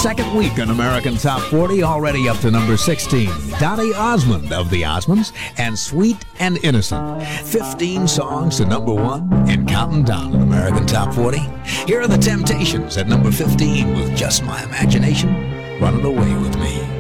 second week in American Top 40, already up to number 16. Donny Osmond of the Osmonds and Sweet and Innocent. 15 songs to number 1 and counting down in American Top 40. Here are the Temptations at number 15 with Just My Imagination, Running Away With Me.